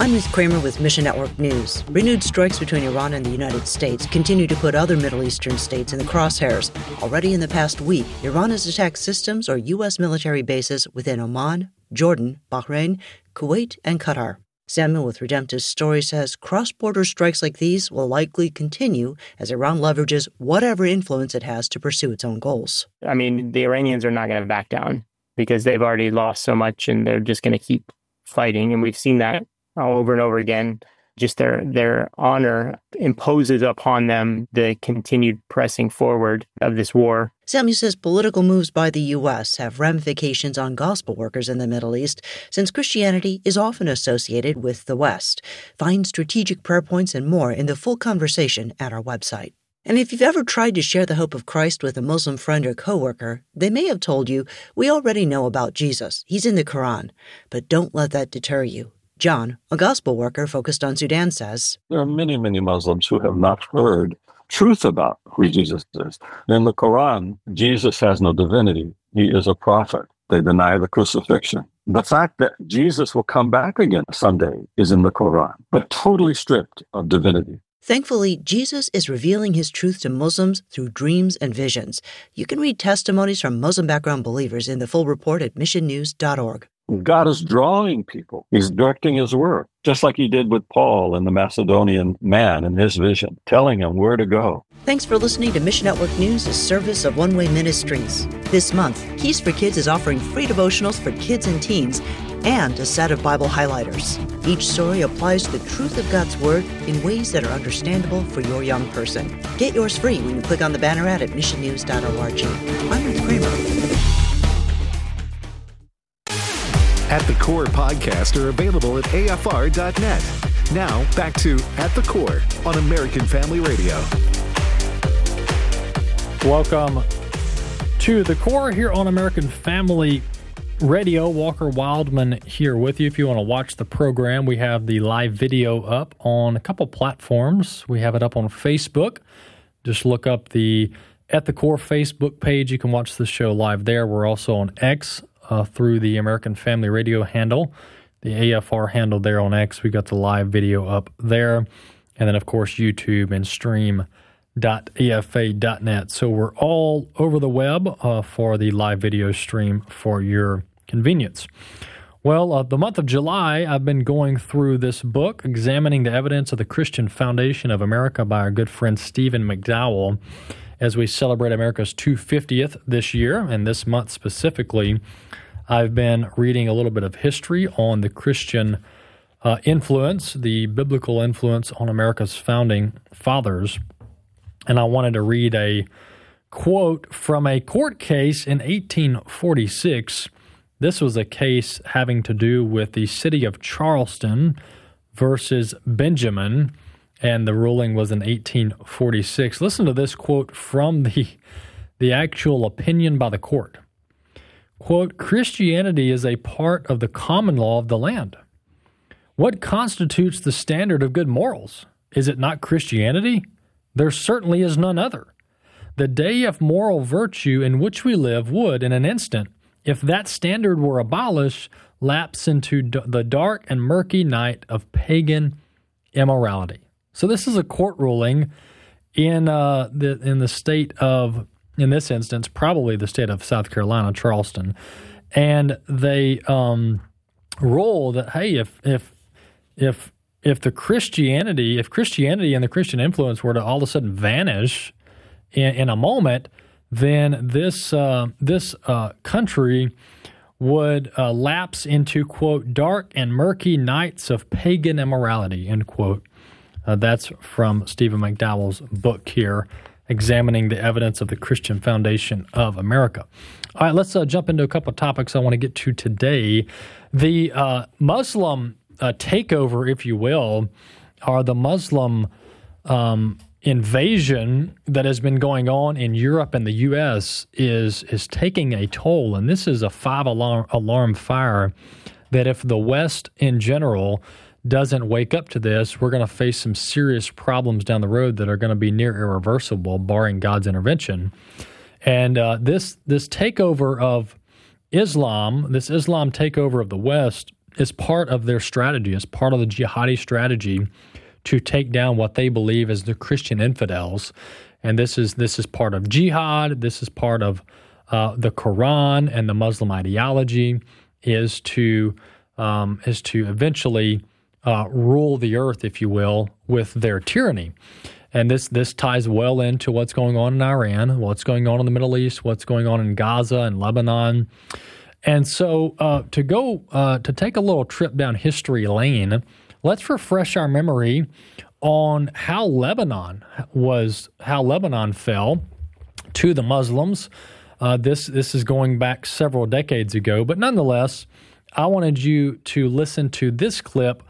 I'm Ruth Kramer with Mission Network News. Renewed strikes between Iran and the United States continue to put other Middle Eastern states in the crosshairs. Already in the past week, Iran has attacked systems or U.S. military bases within Oman, Jordan, Bahrain, Kuwait, and Qatar. Samuel with Redemptive Story says cross-border strikes like these will likely continue as Iran leverages whatever influence it has to pursue its own goals. I mean, the Iranians are not going to back down because they've already lost so much and they're just going to keep fighting. And we've seen that over and over again. Just their honor imposes upon them the continued pressing forward of this war. Samuel says political moves by the U.S. have ramifications on gospel workers in the Middle East, since Christianity is often associated with the West. Find strategic prayer points and more in the full conversation at our website. And if you've ever tried to share the hope of Christ with a Muslim friend or coworker, they may have told you, "We already know about Jesus. He's in the Quran." But don't let that deter you. John, a gospel worker focused on Sudan, says, there are many, many Muslims who have not heard truth about who Jesus is. In the Quran, Jesus has no divinity. He is a prophet. They deny the crucifixion. The fact that Jesus will come back again someday is in the Quran, but totally stripped of divinity. Thankfully, Jesus is revealing his truth to Muslims through dreams and visions. You can read testimonies from Muslim background believers in the full report at missionnews.org. God is drawing people. He's directing his work, just like he did with Paul and the Macedonian man in his vision, telling him where to go. Thanks for listening to Mission Network News, a service of One Way Ministries. This month, Keys for Kids is offering free devotionals for kids and teens and a set of Bible highlighters. Each story applies the truth of God's Word in ways that are understandable for your young person. Get yours free when you click on the banner ad at missionnews.org. I'm Ruth Kramer. At the Core podcasts are available at AFR.net. Now, back to At the Core on American Family Radio. Welcome to The Core here on American Family Radio. Walker Wildman here with you. If you want to watch the program, we have the live video up on a couple platforms. We have it up on Facebook. Just look up the At the Core Facebook page. You can watch the show live there. We're also on X. Through the American Family Radio handle, the AFR handle there on X. We got the live video up there. And then, of course, YouTube and stream.afa.net. So we're all over the web for the live video stream for your convenience. Well, the month of July, I've been going through this book, Examining the Evidence of the Christian Foundation of America by our good friend Stephen McDowell, as we celebrate America's 250th this year, and this month specifically. I've been reading a little bit of history on the Christian influence, the biblical influence on America's founding fathers, and I wanted to read a quote from a court case in 1846. This was a case having to do with the city of Charleston versus Benjamin, and the ruling was in 1846. Listen to this quote from the actual opinion by the court. Quote, "Christianity is a part of the common law of the land. What constitutes the standard of good morals? Is it not Christianity? There certainly is none other. The day of moral virtue in which we live would, in an instant, if that standard were abolished, lapse into the dark and murky night of pagan immorality." So this is a court ruling in the state of, in this instance, probably the state of South Carolina, Charleston, and they rule that, hey, if Christianity and the Christian influence were to all of a sudden vanish in a moment, then this country would lapse into, quote, dark and murky nights of pagan immorality, end quote. That's from Stephen McDowell's book here, Examining the Evidence of the Christian Foundation of America. All right, let's jump into a couple of topics I want to get to today. The Muslim takeover, if you will, or the Muslim invasion that has been going on in Europe and the U.S. is taking a toll, and this is a five-alarm fire that if the West in general doesn't wake up to this, we're going to face some serious problems down the road that are going to be near irreversible, barring God's intervention. And this takeover of Islam, this Islam takeover of the West, is part of their strategy, is part of the jihadi strategy to take down what they believe as the Christian infidels. And this is part of jihad. This is part of the Quran and the Muslim ideology is to eventually rule the earth, if you will, with their tyranny. And this ties well into what's going on in Iran, what's going on in the Middle East, what's going on in Gaza and Lebanon. And so to take a little trip down history lane, let's refresh our memory on how Lebanon fell to the Muslims. This is going back several decades ago, but nonetheless, I wanted you to listen to this clip